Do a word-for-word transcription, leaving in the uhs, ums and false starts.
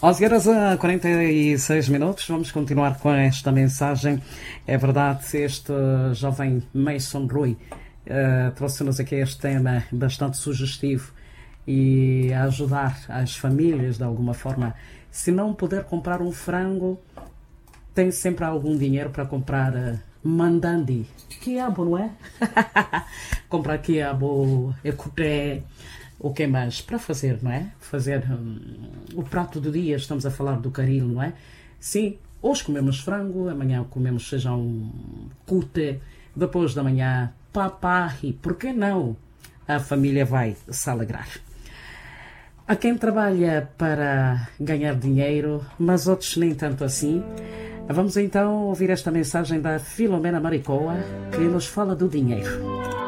onze horas a quarenta e seis minutos, vamos continuar com esta mensagem. É verdade, este jovem Mason Rui uh, trouxe-nos aqui este tema bastante sugestivo e a ajudar as famílias de alguma forma. Se não puder comprar um frango, tem sempre algum dinheiro para comprar uh, mandandi. Quiabo, não é? Comprar quiabo, ecuté. O que mais? Para fazer, não é? Fazer hum, o prato do dia, estamos a falar do caril, não é? Sim, hoje comemos frango, amanhã comemos feijão cute, depois da manhã papai, por que não? A família vai se alegrar. Há quem trabalha para ganhar dinheiro, mas outros nem tanto assim. Vamos então ouvir esta mensagem da Filomena Maricoa, que nos fala do dinheiro.